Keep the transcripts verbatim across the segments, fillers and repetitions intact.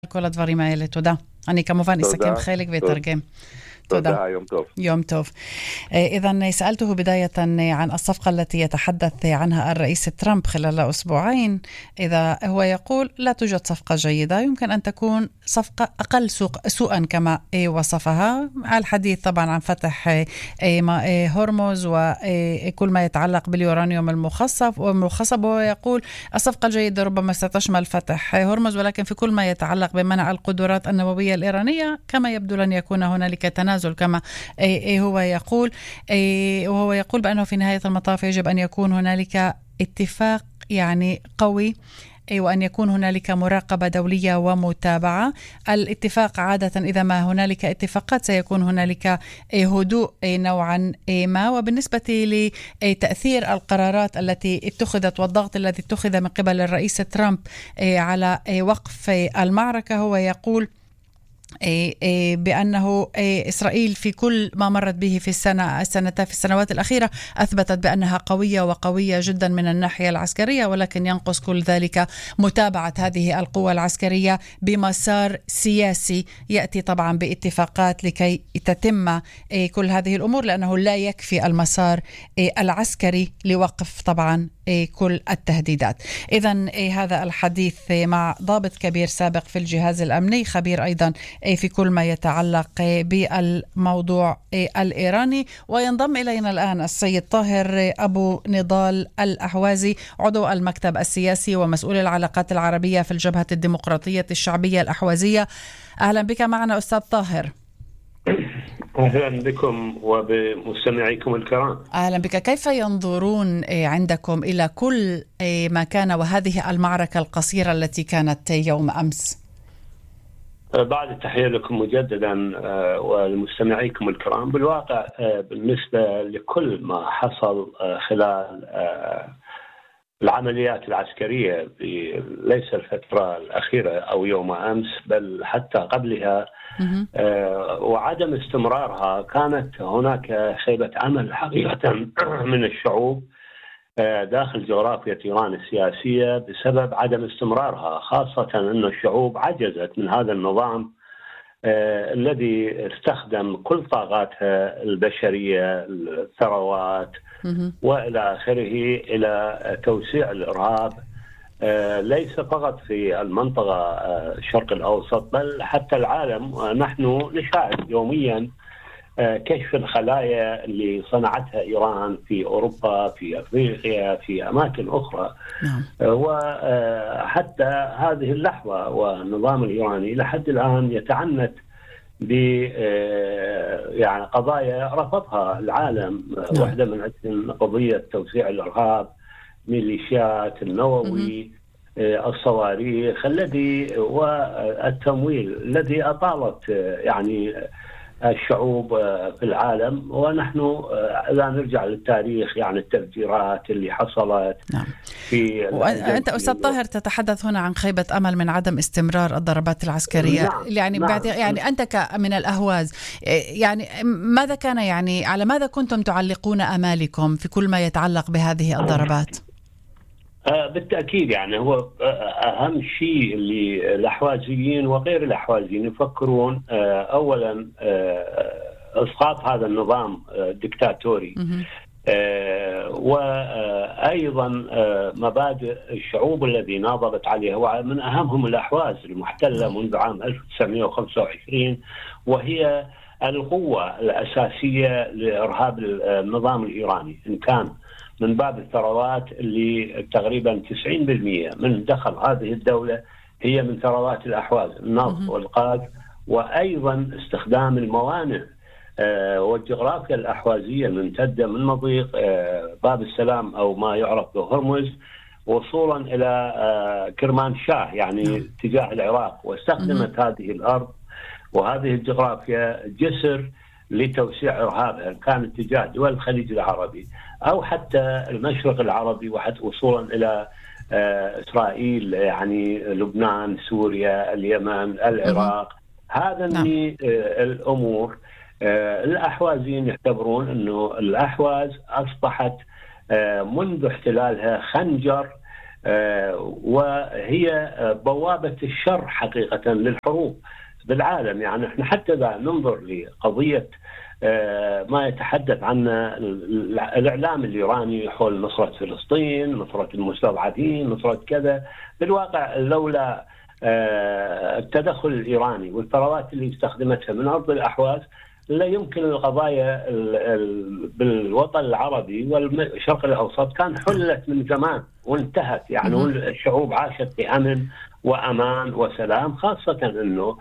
כל הדברים האלה. תודה. אני כמובן אסכם חלק ויתרגם. تודה. يوم توف. يوم توف. إذن سألته بداية عن الصفقة التي يتحدث عنها الرئيس ترامب خلال أسبوعين. إذا هو يقول لا توجد صفقة جيدة، يمكن أن تكون صفقة أقل سوءا كما وصفها. الحديث طبعا عن فتح هرمز وكل ما يتعلق باليورانيوم المخصب والمخصب، وهو يقول الصفقة الجيدة ربما ستشمل فتح هرمز، ولكن في كل ما يتعلق بمنع القدرات النووية الإيرانية كما يبدو لن يكون هنالك تنازل كما هو يقول. وهو يقول بأنه في نهاية المطاف يجب أن يكون هنالك اتفاق يعني قوي، وأن يكون هنالك مراقبة دولية ومتابعة. الاتفاق عادة إذا ما هنالك اتفاقات سيكون هنالك هدوء نوعا ما. وبالنسبة لتأثير القرارات التي اتخذت والضغط الذي اتخذ من قبل الرئيس ترامب على وقف المعركة، هو يقول بأنه إسرائيل في كل ما مرت به في السنة السنة في السنوات الأخيرة أثبتت بأنها قوية وقوية جدا من الناحية العسكرية، ولكن ينقص كل ذلك متابعة هذه القوة العسكرية بمسار سياسي يأتي طبعا باتفاقات لكي تتم كل هذه الأمور، لأنه لا يكفي المسار العسكري لوقف طبعا كل التهديدات. إذن هذا الحديث مع ضابط كبير سابق في الجهاز الأمني، خبير أيضا في كل ما يتعلق بالموضوع الإيراني. وينضم إلينا الآن السيد طاهر أبو نضال الأحوازي، عضو المكتب السياسي ومسؤول العلاقات العربية في الجبهة الديمقراطية الشعبية الأحوازية. أهلا بك معنا أستاذ طاهر. أهلا بكم وبمستمعيكم الكرام. أهلا بك. كيف ينظرون عندكم إلى كل ما كان وهذه المعركة القصيرة التي كانت يوم أمس؟ بعد التحية لكم مجددا ولمستمعيكم الكرام. بالواقع بالنسبة لكل ما حصل خلال العمليات العسكرية ليس الفترة الأخيرة أو يوم أمس بل حتى قبلها وعدم استمرارها، كانت هناك خيبة أمل حقيقة من الشعوب داخل جغرافيا إيران السياسية بسبب عدم استمرارها، خاصة أن الشعوب عجزت من هذا النظام آه الذي استخدم كل طاقاتها البشرية، الثروات وإلى آخره إلى توسيع الإرهاب، آه ليس فقط في المنطقة آه الشرق الأوسط بل حتى العالم. نحن نشاهد يوميا كشف الخلايا اللي صنعتها إيران في أوروبا، في أفريقيا، في أماكن أخرى. نعم. وحتى هذه اللحظة والنظام الإيراني لحد الآن يتعنت ب يعني قضايا رفضها العالم. نعم. واحدة من قضية توسيع الإرهاب، ميليشيات النووي، الصواريخ الذي والتمويل الذي أطالت يعني الشعوب في العالم. ونحن إذا نرجع للتاريخ يعني التفجيرات اللي حصلت. نعم. في وأنت أستاذ طاهر تتحدث هنا عن خيبة أمل من عدم استمرار الضربات العسكرية. نعم. يعني نعم. بعد يعني أنت من الأهواز، يعني ماذا كان يعني على ماذا كنتم تعلقون أمالكم في كل ما يتعلق بهذه الضربات؟ بالتأكيد يعني هو أهم شيء اللي الأحوازيين وغير الأحوازيين يفكرون أولا إسقاط هذا النظام الدكتاتوري، وأيضا مبادئ الشعوب الذي ناضلت عليها، ومن أهمهم الأحواز المحتلة منذ عام ألف وتسعمائة وخمسة وعشرين، وهي القوة الأساسية لإرهاب النظام الإيراني، إن كان من باب الثروات اللي تقريبا تسعين بالمئة من دخل هذه الدولة هي من ثروات الأحواز، النفط والغاز، وأيضا استخدام الموانئ آه والجغرافيا الأحوازية الممتدة من مضيق آه باب السلام أو ما يعرف بهرمز وصولا إلى آه كرمانشاه يعني تجاه العراق، واستخدمت هذه الأرض وهذه الجغرافيا جسر لتوسيع إرهابها، كان اتجاه دول الخليج العربي أو حتى المشرق العربي وحتى وصولا إلى آه إسرائيل يعني لبنان، سوريا، اليمن، العراق. هذا من آه الأمور. آه الأحوازيين يعتبرون أنه الأحواز أصبحت آه منذ احتلالها خنجر وهي بوابة الشر حقيقة للحروب بالعالم. يعني احنا حتى إذا ننظر لقضية ما يتحدث عنه الإعلام الإيراني حول نصرة فلسطين، نصرة المستضعفين، نصرة كذا، بالواقع لولا التدخل الإيراني والثروات اللي استخدمتها من أرض الأحواز لا يمكن القضايا بالوطن العربي والشرق الأوسط كان حلت من زمان وانتهت. يعني الشعوب عاشت بأمن وأمان وسلام، خاصة أنه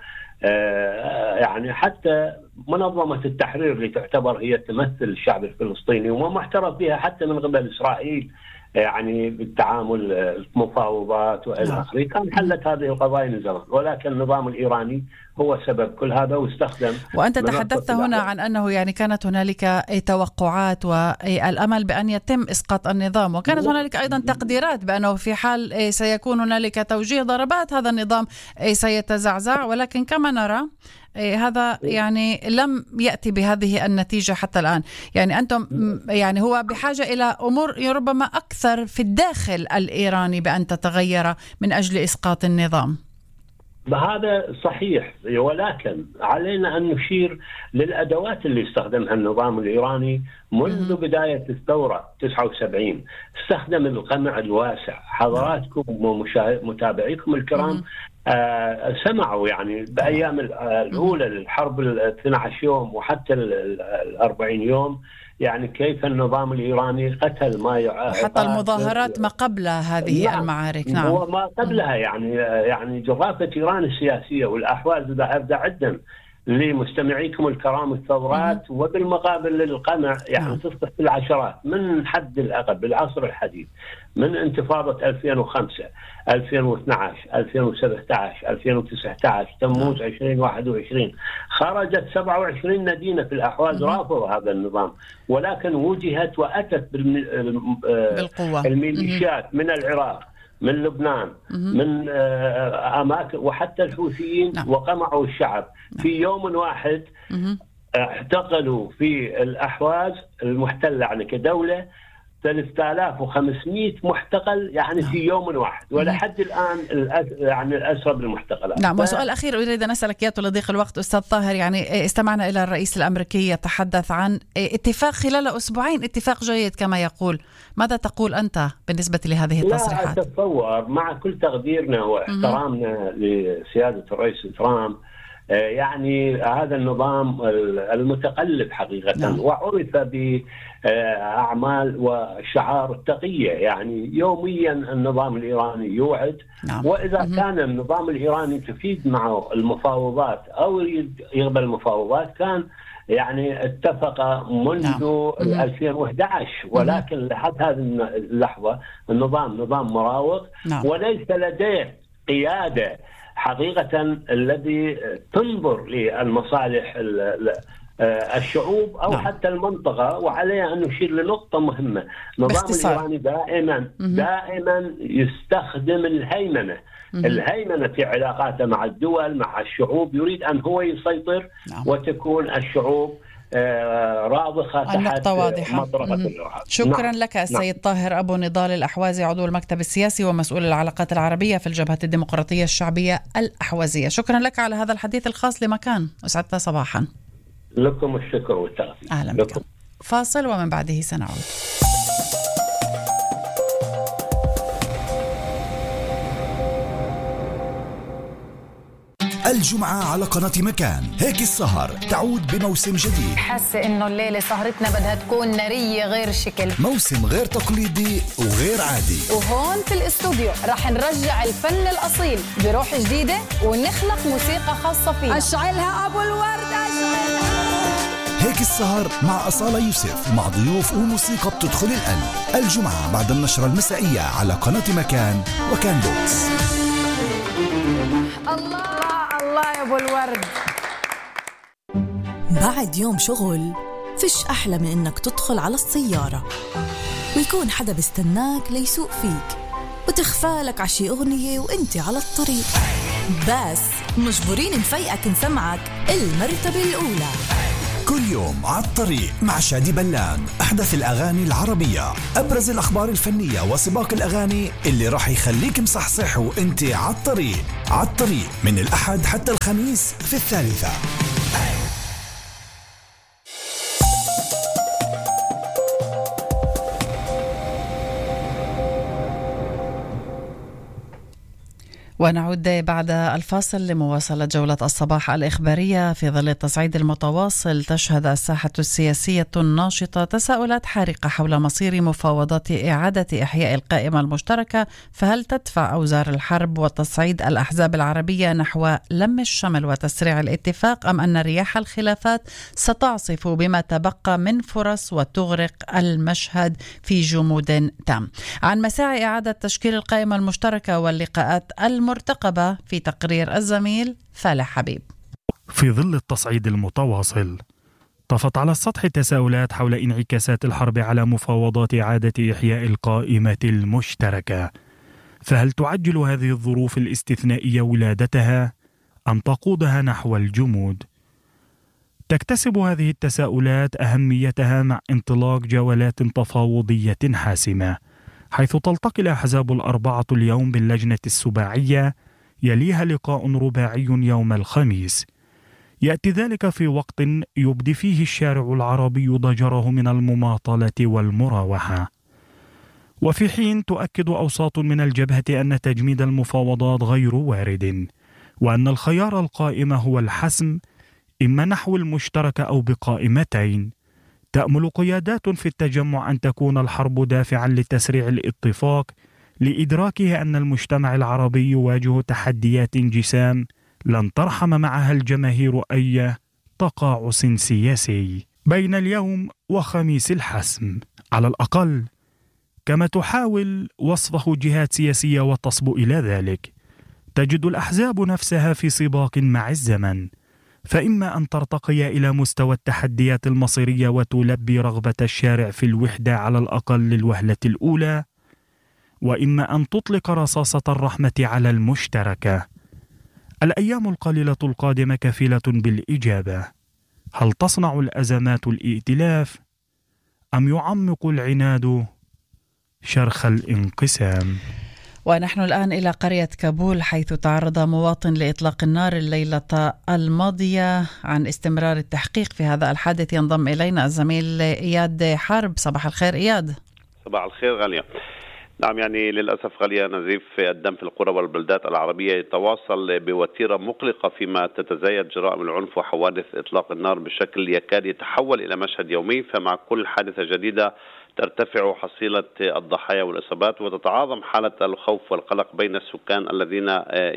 يعني حتى منظمة التحرير اللي تعتبر هي تمثل الشعب الفلسطيني وما محترف بها حتى من قبل إسرائيل يعني بالتعامل المفاوضات وإلى آخره، كان حلت هذه القضايا من زمان، ولكن النظام الإيراني هو سبب كل هذا واستخدم. وأنت تحدثت هنا عن أنه يعني كانت هنالك توقعات والأمل بأن يتم إسقاط النظام، وكانت هنالك أيضا تقديرات بأنه في حال سيكون هنالك توجيه ضربات هذا النظام سيتزعزع، ولكن كما نرى هذا يعني لم يأتي بهذه النتيجة حتى الآن. يعني أنتم يعني هو بحاجة إلى أمور ربما أكثر في الداخل الإيراني بأن تتغير من أجل إسقاط النظام. هذا صحيح، ولكن علينا أن نشير للأدوات اللي استخدمها النظام الإيراني منذ بداية الثورة تسعة وسبعين. استخدم القمع الواسع. حضراتكم ومتابعيكم الكرام آه سمعوا يعني بأيام الأولى للحرب الاثنى عشر يوم وحتى الأربعين يوم يعني كيف النظام الإيراني قتل ما يعاهد حتى المظاهرات ما قبل هذه نعم. المعارك نعم وما قبلها. يعني يعني جغرافية إيران السياسية والأحوال إذا أبدأ عدا لمستمعيكم الكرام الثورات وبالمقابل للقمع يعني نعم. تصبح بالعشرات من حد الأقل بالعصر الحديث، من انتفاضة ألفين وخمسة ألفين واثني عشر ألفين وسبعة عشر ألفين وتسعة عشر تموز ألفين وواحد وعشرين خرجت سبعة وعشرين مدينة في الأحواز رافضوا هذا النظام، ولكن وجهت وأتت بالقوة الميليشيات من العراق من لبنان مم. من أماكن وحتى الحوثيين نعم. وقمعوا الشعب نعم. في يوم واحد مم. اعتقلوا في الأحواز المحتلة يعني كدولة ثلاثة آلاف وخمسمائة محتقل يعني نعم. في يوم واحد، ولحد الآن يعني الأسرى بالمحتقلات. نعم. وسؤال أخير أريد أن أسألك إياه لضيق الوقت أستاذ طاهر، يعني استمعنا إلى الرئيس الأمريكي يتحدث عن اتفاق خلال أسبوعين، اتفاق جيد كما يقول. ماذا تقول أنت بالنسبة لهذه التصريحات؟ لا أتصور مع كل تقديرنا واحترامنا لسيادة الرئيس ترامب يعني هذا النظام المتقلب حقيقة نعم. وعرف بأعمال وشعار التقية. يعني يوميا النظام الإيراني يوعد نعم. وإذا م- كان النظام الإيراني تفيد معه المفاوضات أو يقبل المفاوضات كان يعني اتفق منذ نعم. ألفين وأحد عشر، ولكن لحد هذه اللحظة النظام نظام مراوغ نعم. وليس لديه قيادة حقيقة الذي تنظر للمصالح الشعوب أو نعم. حتى المنطقة. وعليها أن نشير لنقطة مهمة، النظام الإيراني دائما مم. دائما يستخدم الهيمنة مم. الهيمنة في علاقاته مع الدول مع الشعوب، يريد أن هو يسيطر نعم. وتكون الشعوب راضخة تحت مطرقة الإرهاب. شكرا نعم. لك السيد نعم. طاهر أبو نضال الأحوازي، عضو المكتب السياسي ومسؤول العلاقات العربية في الجبهة الديمقراطية الشعبية الأحوازية. شكرا لك على هذا الحديث الخاص لمكان. أسعدت صباحا. لكم الشكر والتقدير. أهلا بك. فاصل ومن بعده سنعود. الجمعة على قناة مكان هيك السهر تعود بموسم جديد. حاسة إنه الليلة سهرتنا بدها تكون نارية غير شكل، موسم غير تقليدي وغير عادي. وهون في الاستوديو رح نرجع الفن الأصيل بروح جديدة ونخلق موسيقى خاصة فينا. أشعلها أبو الورد أشعلها. هيك السهر مع أصالة يوسف مع ضيوف وموسيقى بتدخل القلب، الجمعة بعد النشرة المسائية على قناة مكان وكان بوكس. الله الله يا ابو الورد. بعد يوم شغل فيش احلى من انك تدخل على السيارة ويكون حدا بيستناك ليسوق فيك وتخفالك عشي اغنية وانت على الطريق، بس مجبورين نفيقك نسمعك المرتبة الاولى. كل يوم عالطريق مع شادي بلان. أحدث الأغاني العربية، أبرز الأخبار الفنية وسباق الأغاني اللي راح يخليك مصحصح وانت عالطريق. عالطريق من الأحد حتى الخميس في الثالثة. ونعود بعد الفاصل لمواصلة جولة الصباح الإخبارية. في ظل التصعيد المتواصل تشهد الساحة السياسية الناشطة تساؤلات حارقة حول مصير مفاوضات إعادة إحياء القائمة المشتركة، فهل تدفع أوزار الحرب وتصعيد الأحزاب العربية نحو لم الشمل وتسريع الاتفاق، أم أن رياح الخلافات ستعصف بما تبقى من فرص وتغرق المشهد في جمود تام؟ عن مساعي إعادة تشكيل القائمة المشتركة واللقاءات الم مرتقبة في تقرير الزميل فالح حبيب. في ظل التصعيد المتواصل طفت على السطح تساؤلات حول انعكاسات الحرب على مفاوضات إعادة إحياء القائمة المشتركة، فهل تعجل هذه الظروف الاستثنائية ولادتها أم تقودها نحو الجمود؟ تكتسب هذه التساؤلات أهميتها مع انطلاق جولات تفاوضية حاسمة، حيث تلتقي الأحزاب الأربعة اليوم باللجنة السباعية، يليها لقاء رباعي يوم الخميس. يأتي ذلك في وقت يبدي فيه الشارع العربي ضجره من المماطلة والمراوحة، وفي حين تؤكد أوساط من الجبهة أن تجميد المفاوضات غير وارد، وأن الخيار القائم هو الحسم إما نحو المشترك أو بقائمتين. تأمل قيادات في التجمع أن تكون الحرب دافعا لتسريع الاتفاق، لإدراكه أن المجتمع العربي يواجه تحديات جسام لن ترحم معها الجماهير أي تقاعس سياسي بين اليوم وخميس الحسم على الأقل، كما تحاول وصفه جهات سياسية وتصبو إلى ذلك. تجد الأحزاب نفسها في سباق مع الزمن، فإما أن ترتقي إلى مستوى التحديات المصيرية وتلبي رغبة الشارع في الوحدة على الأقل للوهلة الأولى، وإما أن تطلق رصاصة الرحمة على المشتركة. الأيام القليلة القادمة كفيلة بالإجابة. هل تصنع الأزمات الائتلاف أم يعمق العناد شرخ الانقسام؟ ونحن الآن إلى قرية كابول، حيث تعرض مواطن لإطلاق النار الليلة الماضية. عن استمرار التحقيق في هذا الحادث ينضم إلينا الزميل إياد حرب. صباح الخير إياد. صباح الخير غالية. نعم، يعني للأسف غالية، نزيف الدم في القرى والبلدات العربية يتواصل بوتيرة مقلقة فيما تتزايد جرائم العنف وحوادث إطلاق النار بشكل يكاد يتحول إلى مشهد يومي. فمع كل حادثة جديدة ترتفع حصيلة الضحايا والإصابات، وتتعاظم حالة الخوف والقلق بين السكان الذين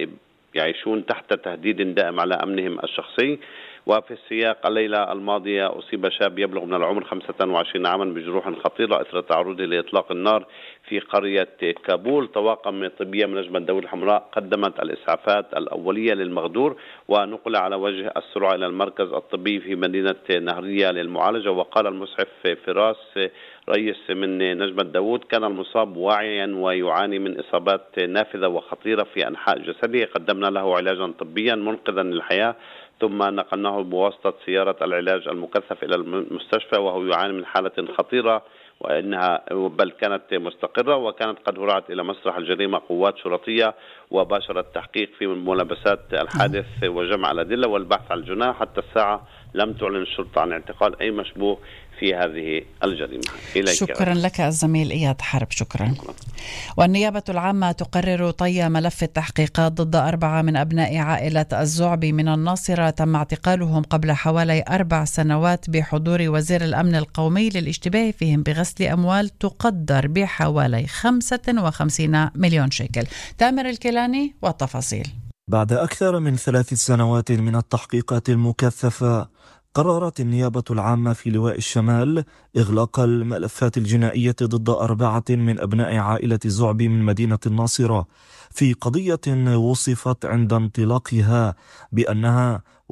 يعيشون تحت تهديد دائم على أمنهم الشخصي. وفي السياق، الليلة الماضية أصيب شاب يبلغ من العمر خمسة وعشرين عاما بجروح خطيرة إثر تعرضه لإطلاق النار في قرية كابول. طواقم طبية من نجمة داوود الحمراء قدمت الإسعافات الأولية للمغدور، ونقل على وجه السرعة إلى المركز الطبي في مدينة نهرية للمعالجة. وقال المسعف فراس رئيس من نجمة داوود كان المصاب واعيا ويعاني من إصابات نافذة وخطيرة في أنحاء جسده. قدمنا له علاجا طبيا منقذا للحياة، ثم نقلناه بواسطة سيارة العلاج المكثف إلى المستشفى وهو يعاني من حالة خطيرة، وإنها بل كانت مستقرة. وكانت قد هرعت إلى مسرح الجريمة قوات شرطية وباشرت التحقيق في ملابسات الحادث وجمع الأدلة والبحث عن الجناح. حتى الساعة لم تعلن الشرطة عن اعتقال أي مشبوه في هذه الجريمة. شكرا لك الزميل إياد حرب. شكرا. والنيابة العامة تقرر طي ملف التحقيقات ضد أربعة من أبناء عائلة الزعبي من الناصرة تم اعتقالهم قبل حوالي أربع سنوات بحضور وزير الأمن القومي للاشتباه فيهم بغسل أموال تقدر بحوالي خمسة وخمسين مليون شيكل. تامر الكيلاني والتفاصيل. بعد أكثر من ثلاث سنوات من التحقيقات المكثفة، قررت النيابة العامة في لواء الشمال إغلاق الملفات الجنائية ضد أربعة من أبناء عائلة الزعبي من مدينة الناصرة في قضية وصفت عند انطلاقها بأنها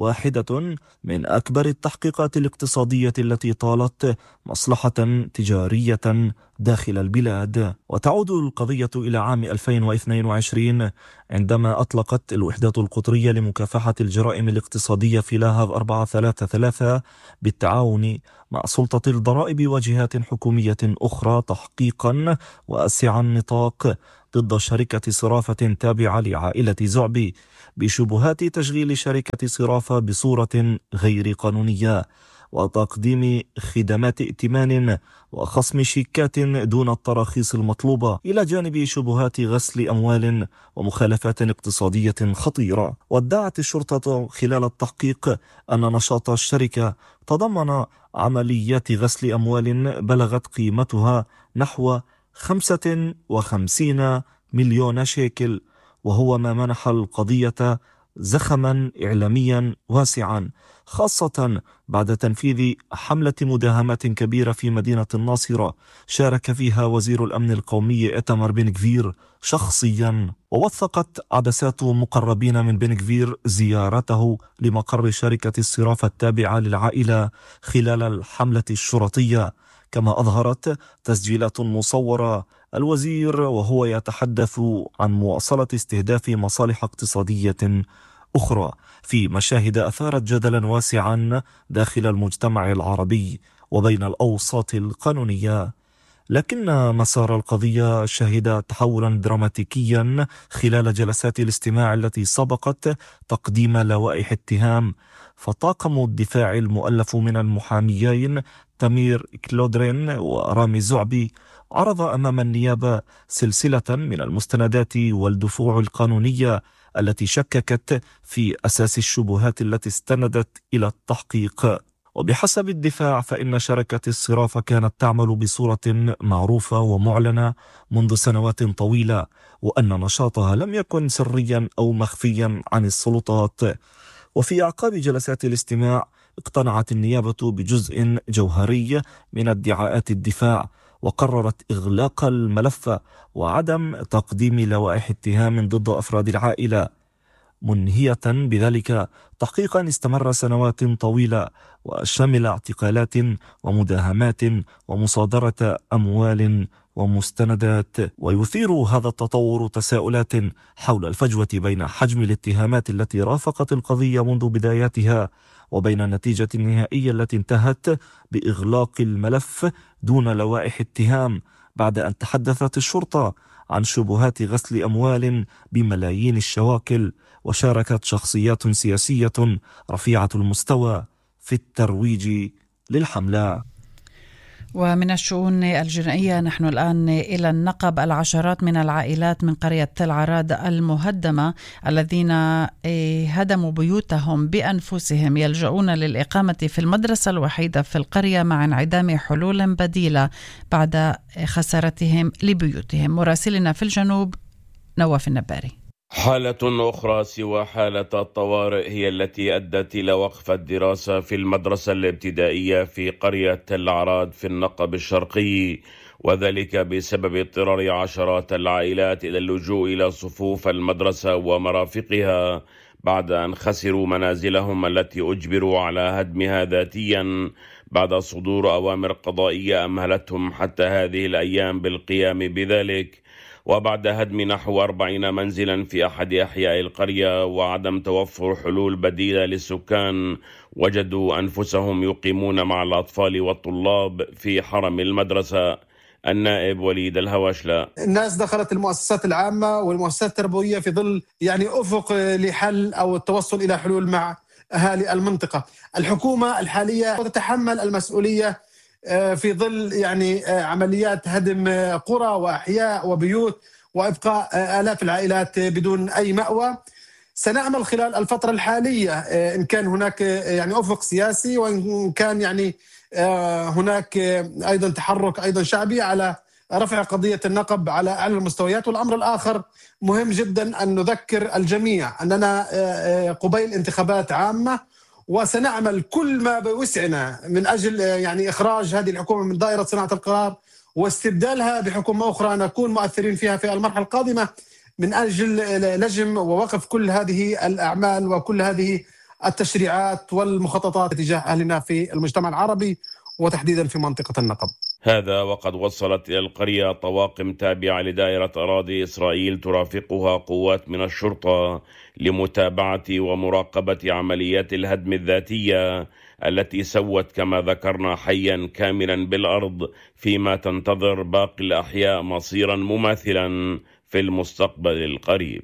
واحدة من أكبر التحقيقات الاقتصادية التي طالت مصلحة تجارية داخل البلاد. وتعود القضية إلى عام ألفين واثنين وعشرين عندما أطلقت الوحدات القطرية لمكافحة الجرائم الاقتصادية في لاهاف أربعة ثلاثة ثلاثة بالتعاون مع سلطة الضرائب وجهات حكومية أخرى تحقيقا واسع النطاق ضد شركة صرافة تابعة لعائلة زعبي بشبهات تشغيل شركة صرافة بصورة غير قانونية وتقديم خدمات ائتمان وخصم شيكات دون التراخيص المطلوبة، إلى جانب شبهات غسل أموال ومخالفات اقتصادية خطيرة. وادعت الشرطة خلال التحقيق أن نشاط الشركة تضمن عمليات غسل أموال بلغت قيمتها نحو خمسة وخمسين مليون شيكل، وهو ما منح القضية زخما إعلاميا واسعا، خاصة بعد تنفيذ حملة مداهمات كبيرة في مدينة الناصرة شارك فيها وزير الأمن القومي إيتامر بن غفير شخصيا. ووثقت عدسات مقربين من بن غفير زيارته لمقر شركة الصرافة التابعة للعائلة خلال الحملة الشرطية، كما أظهرت تسجيلات مصورة الوزير وهو يتحدث عن مواصلة استهداف مصالح اقتصادية أخرى في مشاهد أثارت جدلا واسعا داخل المجتمع العربي وبين الأوساط القانونية. لكن مسار القضية شهد تحولا دراماتيكيا خلال جلسات الاستماع التي سبقت تقديم لوائح اتهام، فطاقم الدفاع المؤلف من المحاميين تمير كلودرين ورامي زعبي عرض أمام النيابة سلسلة من المستندات والدفوع القانونية التي شككت في أساس الشبهات التي استندت إلى التحقيق. وبحسب الدفاع فإن شركة الصرافة كانت تعمل بصورة معروفة ومعلنة منذ سنوات طويلة، وأن نشاطها لم يكن سريا أو مخفيا عن السلطات. وفي أعقاب جلسات الاستماع اقتنعت النيابة بجزء جوهري من ادعاءات الدفاع، وقررت إغلاق الملف وعدم تقديم لوائح اتهام ضد أفراد العائلة، منهية بذلك تحقيقا استمر سنوات طويلة وشمل اعتقالات ومداهمات ومصادرة أموال ومستندات. ويثير هذا التطور تساؤلات حول الفجوة بين حجم الاتهامات التي رافقت القضية منذ بداياتها وبين النتيجة النهائية التي انتهت بإغلاق الملف دون لوائح اتهام، بعد أن تحدثت الشرطة عن شبهات غسل أموال بملايين الشواكل، وشاركت شخصيات سياسية رفيعة المستوى في الترويج للحملة. ومن الشؤون الجنائية نحن الآن إلى النقب. العشرات من العائلات من قرية تل عراد المهدمة الذين هدموا بيوتهم بأنفسهم يلجؤون للإقامة في المدرسة الوحيدة في القرية مع انعدام حلول بديلة بعد خسارتهم لبيوتهم. مراسلنا في الجنوب نواف النباري. حالة أخرى سوى حالة الطوارئ هي التي أدت إلى وقف الدراسة في المدرسة الابتدائية في قرية تل عراد في النقب الشرقي، وذلك بسبب اضطرار عشرات العائلات إلى اللجوء إلى صفوف المدرسة ومرافقها بعد أن خسروا منازلهم التي أجبروا على هدمها ذاتيا بعد صدور أوامر قضائية أمهلتهم حتى هذه الأيام بالقيام بذلك، وبعد هدم نحو أربعين منزلا في أحد أحياء القرية وعدم توفر حلول بديلة للسكان، وجدوا أنفسهم يقيمون مع الأطفال والطلاب في حرم المدرسة. النائب وليد الهواشلة: الناس دخلت المؤسسات العامة والمؤسسات التربوية في ظل يعني أفق لحل أو التوصل إلى حلول مع أهالي المنطقة. الحكومة الحالية تتحمل المسؤولية في ظل يعني عمليات هدم قرى وأحياء وبيوت وإبقاء آلاف العائلات بدون أي مأوى. سنعمل خلال الفترة الحالية إن كان هناك يعني أفق سياسي وإن كان يعني هناك أيضا تحرك أيضا شعبي على رفع قضية النقب على أعلى المستويات. والأمر الآخر مهم جدا أن نذكر الجميع أننا قبيل انتخابات عامة، وسنعمل كل ما بوسعنا من أجل يعني إخراج هذه الحكومة من دائرة صناعة القرار واستبدالها بحكومة أخرى نكون مؤثرين فيها في المرحلة القادمة من أجل لجم ووقف كل هذه الأعمال وكل هذه التشريعات والمخططات تجاه أهلنا في المجتمع العربي وتحديدا في منطقة النقب. هذا وقد وصلت إلى القرية طواقم تابعة لدائرة أراضي إسرائيل ترافقها قوات من الشرطة لمتابعة ومراقبة عمليات الهدم الذاتية التي سوت كما ذكرنا حيا كاملا بالأرض، فيما تنتظر باقي الأحياء مصيرا مماثلا في المستقبل القريب.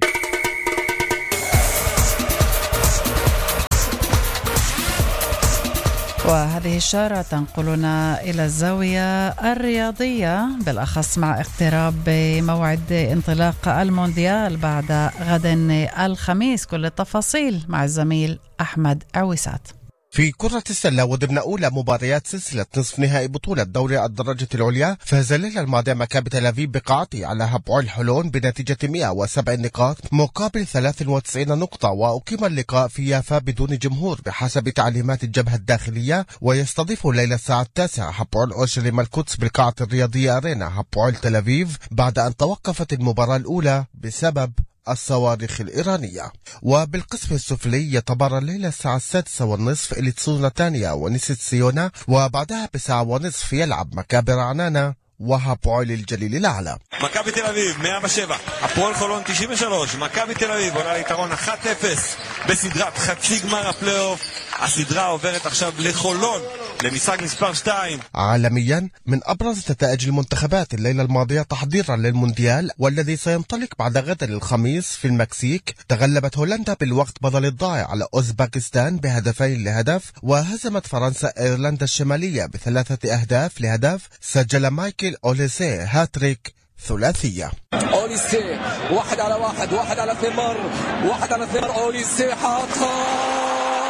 وهذه الشارة تنقلنا إلى الزاوية الرياضية، بالأخص مع اقتراب موعد انطلاق المونديال بعد غد الخميس. كل التفاصيل مع الزميل أحمد عويسات. في كرة السلة وضمن أولى مباريات سلسلة نصف نهائي بطولة دوري الدرجة العليا، فاز الليلة الماضية مكابي تل أبيب بقاعته على هبعول حلون بنتيجة مئة وسبع نقاط مقابل ثلاث وتسعين نقطة، وأقيم اللقاء في يافا بدون جمهور بحسب تعليمات الجبهة الداخلية. ويستضيف الليلة الساعة التاسعة هبعول أورشليم القدس بالقاعة الرياضية أرينا هبعول تل أبيب بعد أن توقفت المباراة الأولى بسبب الصواريخ الإيرانية. وبالقسم السفلي يتبارى الليلة الساعة السادسة والنصف إليتسون نتانيا ونسيت سيونا، وبعدها بساعة ونصف يلعب مكابي رعنانة وهبعول الجليل الأعلى. מכבי תל אביב מאה ושבע, הפועל חולון תשעים ושלוש, מכבי תל אביב עולה ליתרון אחת אפס בסדרת חצי גמר הפלייאוף. הסדרה עוברת עכשיו לחולון لمساق مسبار شتايم. عالميا من أبرز نتائج المنتخبات الليلة الماضية تحضيرا للمونديال والذي سينطلق بعد غد الخميس في المكسيك، تغلبت هولندا بالوقت بدل الضائع على أوزباكستان بهدفين لهدف، وهزمت فرنسا إيرلندا الشمالية بثلاثة أهداف لهدف. سجل مايكل أوليسي هاتريك ثلاثية. أوليسي واحد على واحد واحد على ثمر واحد على ثمر أوليسي حاطها.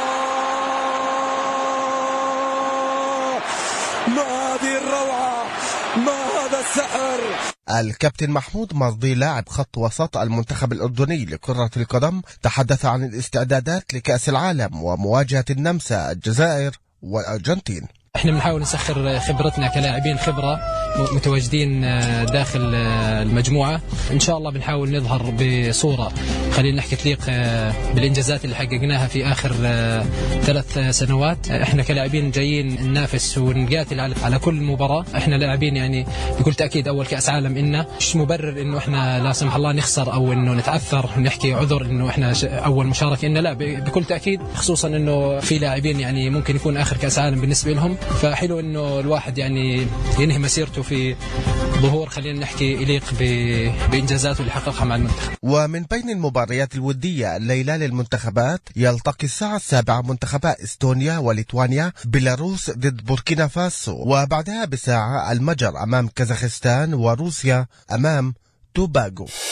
ما هذه الروعة، ما هذا السحر. الكابتن محمود مرضي لاعب خط وسط المنتخب الأردني لكرة القدم تحدث عن الاستعدادات لكأس العالم ومواجهة النمسا الجزائر والأرجنتين. احنا بنحاول نسخر خبرتنا كلاعبين خبرة متواجدين داخل المجموعة. ان شاء الله بنحاول نظهر بصورة خلينا نحكي تليق بالانجازات اللي حققناها في اخر ثلاث سنوات. احنا كلاعبين جايين ننافس ونقاتل على كل مباراة. احنا لاعبين يعني بكل تأكيد اول كأس عالم إلنا، مش مبرر انه احنا لا سمح الله نخسر او انه نتعثر ونحكي عذر انه احنا اول مشاركة إلنا، لا بكل تأكيد، خصوصا انه في لاعبين يعني ممكن يكون اخر كأس عالم بالنسبة لهم، فحلو انه الواحد يعني ينهي مسيرته في ظهور خلينا نحكي يليق بانجازاته اللي حققها مع المنتخب. ومن بين المباريات الودية الليلة للمنتخبات يلتقي الساعة السابعة منتخبا استونيا وليتوانيا، بيلاروس ضد بوركينا فاسو، وبعدها بساعة المجر امام كازاخستان وروسيا امام توباغو.